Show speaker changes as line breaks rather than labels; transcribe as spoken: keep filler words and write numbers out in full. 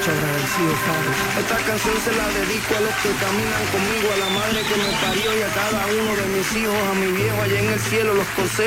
mucho agradecido, Padre.
Esta canción se la dedico a los que caminan conmigo, a la madre que me parió y a cada uno de mis hijos, a mi viejo allá en el cielo, los consejos